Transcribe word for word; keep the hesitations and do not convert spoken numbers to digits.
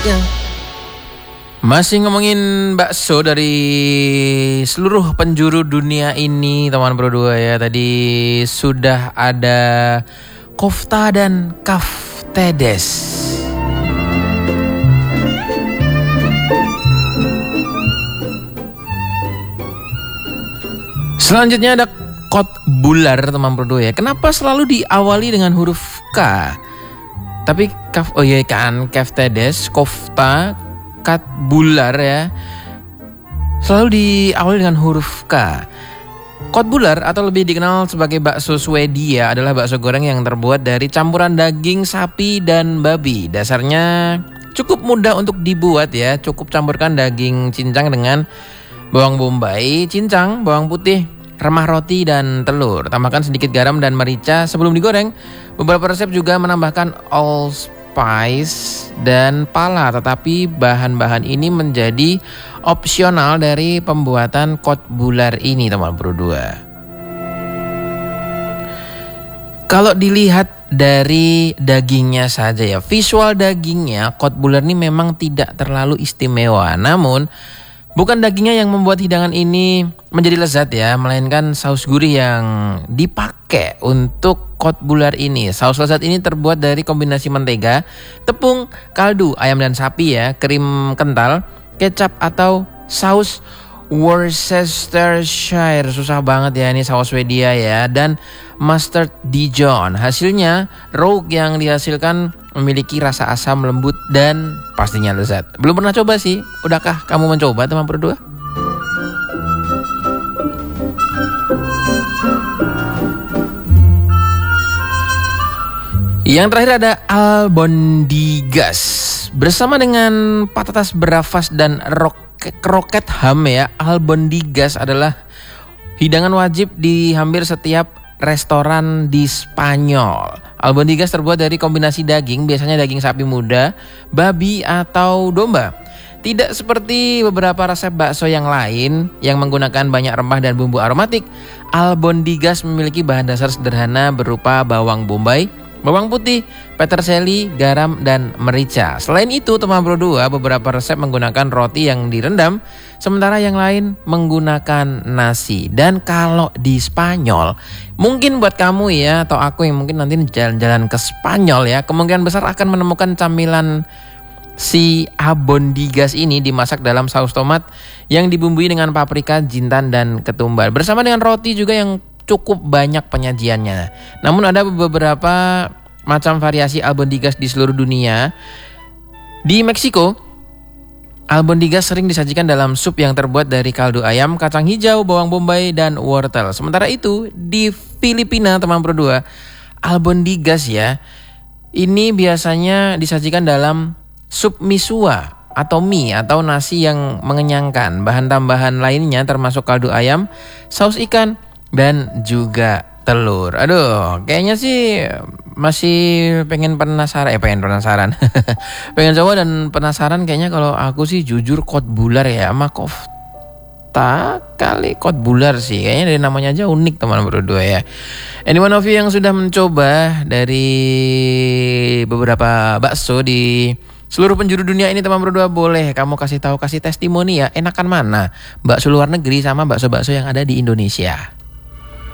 Masih ngomongin bakso dari seluruh penjuru dunia ini, teman berdua ya. Tadi sudah ada kofta dan kaftedes. Selanjutnya ada kot bular, teman berdua ya. Kenapa selalu diawali dengan huruf K? Tapi kaf, oh iya kan, kaftedes, kofta, kat bular ya, selalu diawali dengan huruf K. Kot bular atau lebih dikenal sebagai bakso Swedia adalah bakso goreng yang terbuat dari campuran daging sapi dan babi. Dasarnya cukup mudah untuk dibuat ya. Cukup campurkan daging cincang dengan bawang bombay, cincang, bawang putih, remah roti, dan telur. Tambahkan sedikit garam dan merica sebelum digoreng. Beberapa resep juga menambahkan allspice dan pala, tetapi bahan-bahan ini menjadi opsional dari pembuatan kot bular ini, teman berdua. Kalau dilihat dari dagingnya saja ya, visual dagingnya kot bular ini memang tidak terlalu istimewa. Namun bukan dagingnya yang membuat hidangan ini menjadi lezat ya, melainkan saus gurih yang dipakai untuk kot bular ini. Saus lezat ini terbuat dari kombinasi mentega, tepung, kaldu ayam dan sapi ya, krim kental, kecap atau saus Worcestershire, susah banget ya ini saus Swedia ya, dan mustard Dijon. Hasilnya rauk yang dihasilkan memiliki rasa asam lembut dan pastinya lezat. Belum pernah coba sih, udahkah kamu mencoba, teman berdua? Yang terakhir ada albondigas. Bersama dengan patatas bravas dan kroket ham ya, albondigas adalah hidangan wajib di hampir setiap restoran di Spanyol. Albondigas terbuat dari kombinasi daging, biasanya daging sapi muda, babi atau domba. Tidak seperti beberapa resep bakso yang lain yang menggunakan banyak rempah dan bumbu aromatik, albondigas memiliki bahan dasar sederhana berupa bawang bombay, bawang putih, peterseli, garam, dan merica. Selain itu, teman berdua, beberapa resep menggunakan roti yang direndam, sementara yang lain menggunakan nasi. Dan kalau di Spanyol, mungkin buat kamu ya, atau aku yang mungkin nanti jalan-jalan ke Spanyol ya, kemungkinan besar akan menemukan camilan si albondigas ini dimasak dalam saus tomat yang dibumbui dengan paprika, jintan, dan ketumbar. Bersama dengan roti juga yang cukup banyak penyajiannya. Namun ada beberapa macam variasi albondigas di seluruh dunia. Di Meksiko, albondigas sering disajikan dalam sup yang terbuat dari kaldu ayam, kacang hijau, bawang bombay, dan wortel. Sementara itu, di Filipina, teman berdua, albondigas ya, ini biasanya disajikan dalam sup misua atau mie atau nasi yang mengenyangkan. Bahan tambahan lainnya termasuk kaldu ayam, saus ikan, dan juga telur. Aduh, kayaknya sih masih pengen penasaran, eh pengen penasaran, pengen coba dan penasaran. Kayaknya kalau aku sih jujur kot bular ya, sama kofta kali kot bular sih. Kayaknya dari namanya aja unik, teman berdua ya. Anyone of you yang sudah mencoba dari beberapa bakso di seluruh penjuru dunia ini, teman berdua, boleh kamu kasih tahu, kasih testimoni ya, enakan mana bakso luar negeri sama bakso-bakso yang ada di Indonesia.